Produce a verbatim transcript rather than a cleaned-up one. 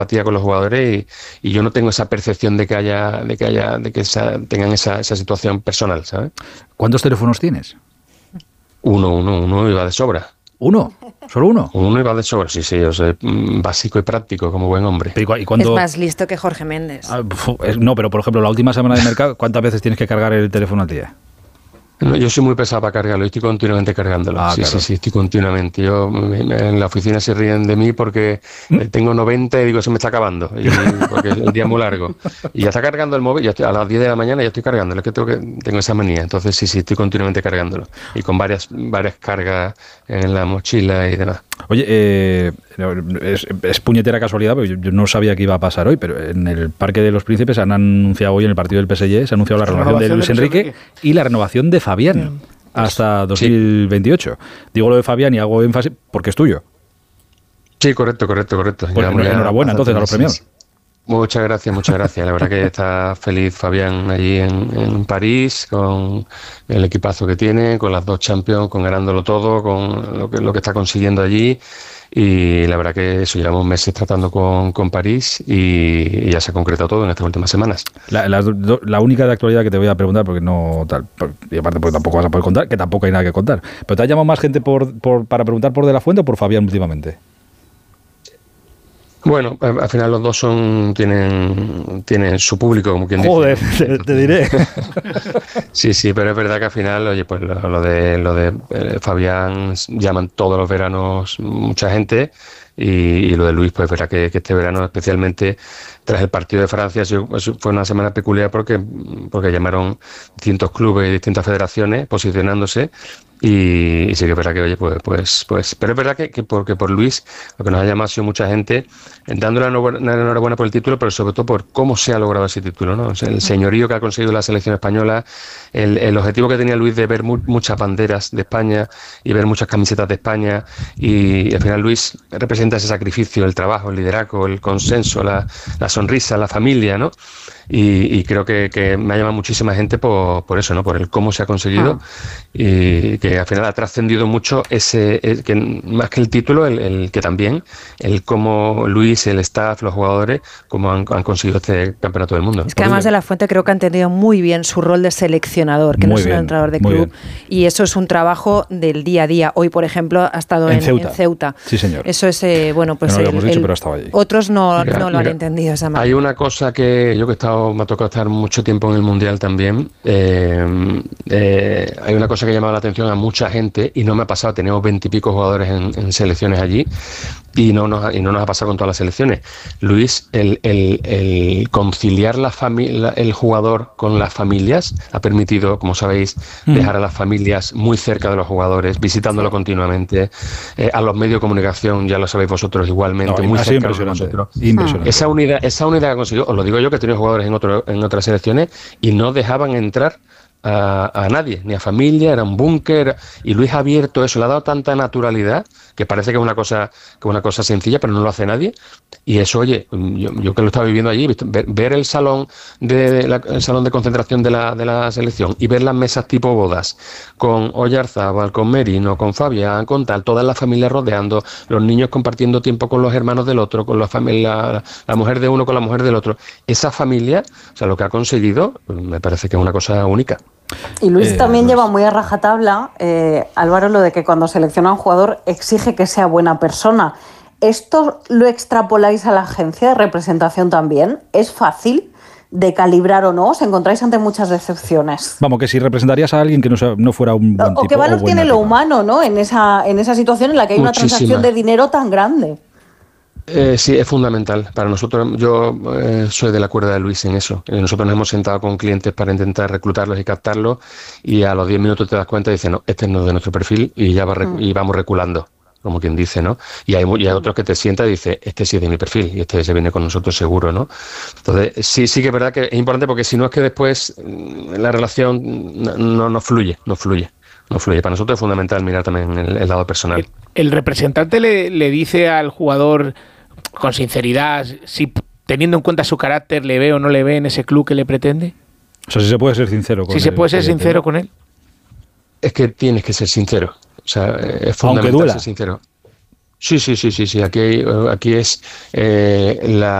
empatía con los jugadores y, y yo no tengo esa percepción de que haya, de que haya, de que esa, tengan esa, esa situación personal, ¿sabes? ¿Cuántos teléfonos tienes? Uno, uno, uno iba de sobra. ¿Uno? ¿Solo uno? Uno iba de sobra, sí, sí, yo soy básico y práctico como buen hombre. ¿Y, y cuando... Es más listo que Jorge Méndez. Ah, no, pero por ejemplo, la última semana de mercado, ¿cuántas veces tienes que cargar el teléfono al día? No, yo soy muy pesado para cargarlo, estoy continuamente cargándolo. Ah, sí, claro. sí, sí, estoy continuamente. Yo en la oficina se ríen de mí porque ¿Mm? tengo noventa y digo, se me está acabando, y, porque el día es muy largo. Y ya está cargando el móvil, ya estoy, a las diez de la mañana ya estoy cargándolo, es que tengo, que tengo esa manía. Entonces sí, sí, estoy continuamente cargándolo. Y con varias, varias cargas en la mochila y demás. Oye, eh, es, es puñetera casualidad, porque yo, yo no sabía que iba a pasar hoy, pero en el Parque de los Príncipes han anunciado hoy en el partido del P S G, se ha anunciado la renovación, renovación de Luis de Enrique, Enrique y la renovación de Fabián Bien. hasta dos mil veintiocho. Sí. Digo lo de Fabián y hago énfasis porque es tuyo. Sí, correcto, correcto, correcto. Pues ya, enhorabuena entonces a los premios. Muchas gracias, muchas gracias. La verdad que está feliz Fabián allí en, en París, con el equipazo que tiene, con las dos Champions, con ganándolo todo, con lo que, lo que está consiguiendo allí. Y la verdad que eso, llevamos meses tratando con, con París y, y ya se ha concretado todo en estas últimas semanas. La, la, la única de actualidad que te voy a preguntar, porque no tal, y aparte porque tampoco vas a poder contar, que tampoco hay nada que contar, pero ¿te ha llamado más gente por, por, para preguntar por De La Fuente o por Fabián últimamente? Bueno, al final los dos son tienen tienen su público, como quien Joder, dice. Joder, te, te diré. Sí, sí, pero es verdad que al final, oye, pues lo, lo de lo de eh, Fabián llaman todos los veranos mucha gente y, y lo de Luis, pues verá que, que este verano, especialmente tras el partido de Francia, fue una semana peculiar porque porque llamaron distintos clubes y distintas federaciones posicionándose. Y, y sí que es verdad que, oye, pues, pues, pues, pero es verdad que, que, porque por Luis, lo que nos ha llamado ha sido mucha gente, dándole la enhorabuena por el título, pero sobre todo por cómo se ha logrado ese título, ¿no? O sea, el señorío que ha conseguido la selección española, el, el objetivo que tenía Luis de ver mu muchas banderas de España y ver muchas camisetas de España, y, y al final Luis representa ese sacrificio, el trabajo, el liderazgo, el consenso, la, la sonrisa, la familia, ¿no? Y, y creo que, que me ha llamado muchísima gente por, por eso, ¿no? Por el cómo se ha conseguido ah. y que al final ha trascendido mucho ese, el, que más que el título, el, el que también, el cómo Luis, el staff, los jugadores, cómo han, han conseguido este campeonato del mundo. Es que además De La Fuente creo que ha entendido muy bien su rol de seleccionador, que muy no es bien, un entrenador de club, bien. Y eso es un trabajo del día a día. Hoy, por ejemplo, ha estado en, en, Ceuta. en Ceuta. Sí, señor. Eso es, eh, bueno, pues no lo el, hemos dicho, el, pero ha estado allí. Otros no, mira, no lo mira, han entendido de esa manera. Hay una cosa que yo que he estado me ha tocado estar mucho tiempo en el Mundial también. Eh, eh, hay una cosa que ha llamado la atención a mucha gente y no me ha pasado. Tenemos veintipico jugadores en, en selecciones allí y no, nos, y no nos ha pasado con todas las selecciones. Luis, el, el, el conciliar la familia, el jugador con las familias ha permitido, como sabéis, mm. dejar a las familias muy cerca de los jugadores, visitándolo sí. continuamente, eh, a los medios de comunicación, ya lo sabéis vosotros igualmente, no, muy cerca de nosotros. Impresionante. Esa unidad, esa unidad que ha conseguido, os lo digo yo que he tenido jugadores en, otro, en otras selecciones y no dejaban entrar a, a nadie, ni a familia, era un búnker, y Luis ha abierto eso, le ha dado tanta naturalidad que parece que es una cosa que es una cosa sencilla, pero no lo hace nadie. Y eso, oye, yo, yo que lo estaba viviendo allí, ver, ver el salón de, de la, el salón de concentración de la, de la selección y ver las mesas tipo bodas con Oyarzábal, con Merino, con Fabián, con tal, todas las familias rodeando, los niños compartiendo tiempo con los hermanos del otro, con la familia, la, la mujer de uno con la mujer del otro. Esa familia, o sea, lo que ha conseguido, me parece que es una cosa única. Y Luis eh, también pues... lleva muy a rajatabla, eh, Álvaro, lo de que cuando selecciona a un jugador exige que sea buena persona. ¿Esto lo extrapoláis a la agencia de representación también? ¿Es fácil de calibrar o no? ¿Os encontráis ante muchas decepciones? Vamos, que si representarías a alguien que no, sea, no fuera un buen o, tipo... O qué valor tiene lo humano, ¿no? En esa, en esa situación en la que hay Muchísima. una transacción de dinero tan grande. Eh, sí, es fundamental. Para nosotros, yo eh, soy de la cuerda de Luis en eso. Eh, nosotros nos hemos sentado con clientes para intentar reclutarlos y captarlos y a los diez minutos te das cuenta y dices, no, este no es de nuestro perfil y ya va rec- mm. y vamos reculando, como quien dice, ¿no? Y hay, y hay otros que te sientan y dices, este sí es de mi perfil y este se viene con nosotros seguro, ¿no? Entonces, sí, sí que es verdad que es importante porque si no es que después la relación no, no, no fluye, no fluye. No fluye. Para nosotros es fundamental mirar también el, el lado personal. El, el representante le, le dice al jugador con sinceridad si teniendo en cuenta su carácter le ve o no le ve en ese club que le pretende. O sea, si se puede ser sincero con él. Si se puede ser sincero con él. Es que tienes que ser sincero. O sea, es fundamental ser sincero. Sí, sí, sí, sí, sí. Aquí, aquí es eh, la